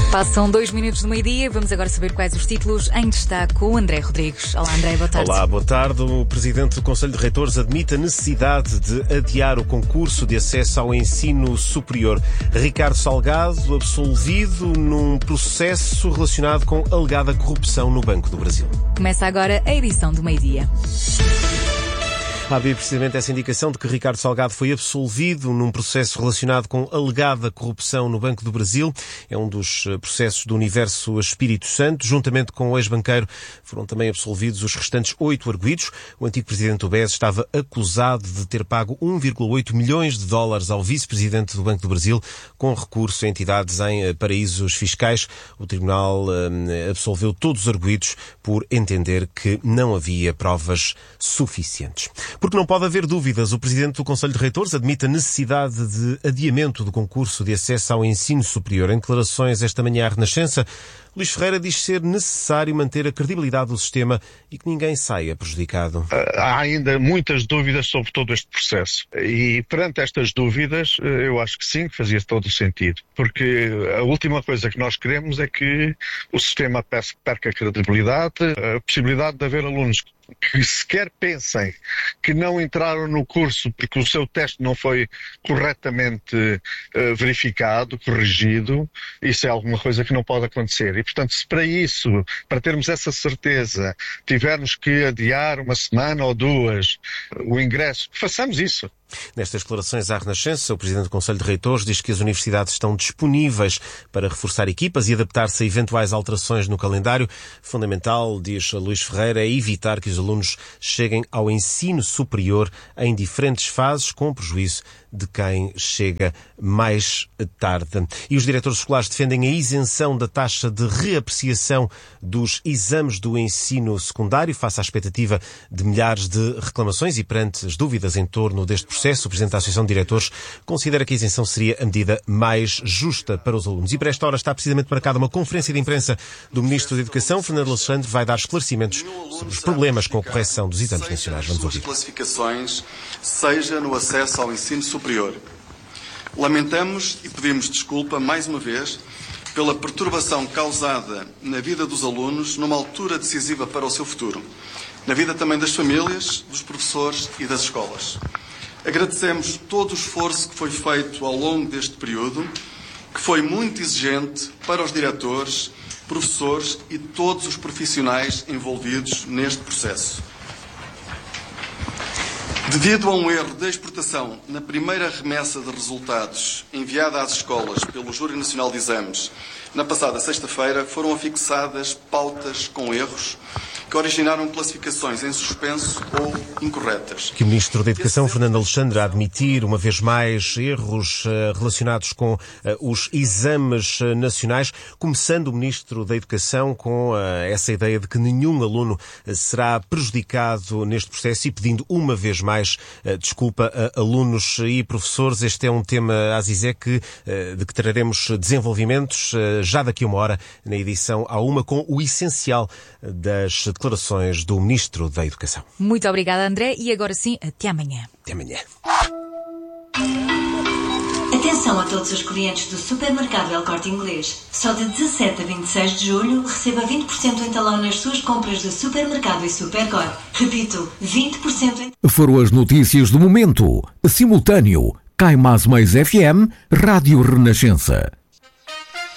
Passam 2 minutos do meio-dia. Vamos agora saber quais os títulos em destaque com o André Rodrigues. Olá, André, boa tarde. Olá, boa tarde. O Presidente do Conselho de Reitores admite a necessidade de adiar o concurso de acesso ao ensino superior. Ricardo Salgado, absolvido num processo relacionado com alegada corrupção no Banco do Brasil. Começa agora a edição do meio-dia. Havia precisamente essa indicação de que Ricardo Salgado foi absolvido num processo relacionado com alegada corrupção no Banco do Brasil. É um dos processos do universo Espírito Santo. Juntamente com o ex-banqueiro foram também absolvidos os restantes 8 arguidos. O antigo presidente do BES estava acusado de ter pago 1,8 milhões de dólares ao vice-presidente do Banco do Brasil com recurso a entidades em paraísos fiscais. O tribunal absolveu todos os arguidos por entender que não havia provas suficientes. Porque não pode haver dúvidas, o Presidente do Conselho de Reitores admite a necessidade de adiamento do concurso de acesso ao ensino superior. Em declarações esta manhã à Renascença, Luís Ferreira diz ser necessário manter a credibilidade do sistema e que ninguém saia prejudicado. Há ainda muitas dúvidas sobre todo este processo. E perante estas dúvidas, eu acho que sim, que fazia todo o sentido. Porque a última coisa que nós queremos é que o sistema perca a credibilidade, a possibilidade de haver alunos que sequer pensem que não entraram no curso porque o seu teste não foi corretamente verificado, corrigido. Isso é alguma coisa que não pode acontecer. E, portanto, se para isso, para termos essa certeza, tivermos que adiar uma semana ou duas o ingresso, façamos isso. Nestas declarações à Renascença, o Presidente do Conselho de Reitores diz que as universidades estão disponíveis para reforçar equipas e adaptar-se a eventuais alterações no calendário. Fundamental, diz Luís Ferreira, é evitar que os alunos cheguem ao ensino superior em diferentes fases, com prejuízo de quem chega mais tarde. E os diretores escolares defendem a isenção da taxa de reapreciação dos exames do ensino secundário, face à expectativa de milhares de reclamações e perante as dúvidas em torno deste processo. O Presidente da Associação de Diretores considera que a isenção seria a medida mais justa para os alunos. E para esta hora está precisamente marcada uma conferência de imprensa do Ministro da Educação. Fernando Alexandre vai dar esclarecimentos sobre os problemas com a correção dos exames nacionais. Vamos ouvir. Classificações, seja no acesso ao ensino superior. Lamentamos e pedimos desculpa, mais uma vez, pela perturbação causada na vida dos alunos numa altura decisiva para o seu futuro, na vida também das famílias, dos professores e das escolas. Agradecemos todo o esforço que foi feito ao longo deste período, que foi muito exigente para os diretores, professores e todos os profissionais envolvidos neste processo. Devido a um erro de exportação na primeira remessa de resultados enviada às escolas pelo Júri Nacional de Exames, na passada sexta-feira, foram afixadas pautas com erros que originaram classificações em suspenso ou incorretas. Que o Ministro da Educação, Fernando Alexandre, a admitir, uma vez mais, erros relacionados com os exames nacionais, começando o Ministro da Educação com essa ideia de que nenhum aluno será prejudicado neste processo e pedindo, uma vez mais, desculpa a alunos e professores. Este é um tema, Azizé, de que traremos desenvolvimentos já daqui a uma hora, na edição A1, com o essencial das declarações do Ministro da Educação. Muito obrigada, André, e agora sim, até amanhã. Até amanhã. Atenção a todos os clientes do supermercado El Corte Inglês. Só de 17 a 26 de julho receba 20% em talão nas suas compras de supermercado e Supercor. Repito, 20% em... Foram as notícias do momento. Simultâneo. Cai Mais FM, Rádio Renascença.